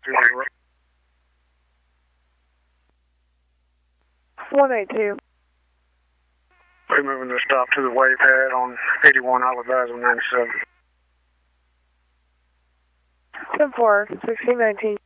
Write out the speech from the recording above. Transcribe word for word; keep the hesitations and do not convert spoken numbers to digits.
one eight two. We're moving the stop to the wave pad on eighty-one, I'll advise on ninety-seven. ten four, sixteen nineteen.